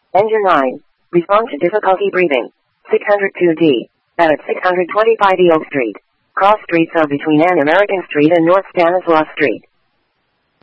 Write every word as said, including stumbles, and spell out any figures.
Engine nine. Respond to difficulty breathing. six hundred two D. At six hundred twenty-five Oak Street. Cross streets are between An American Street and North Stanislaus Street.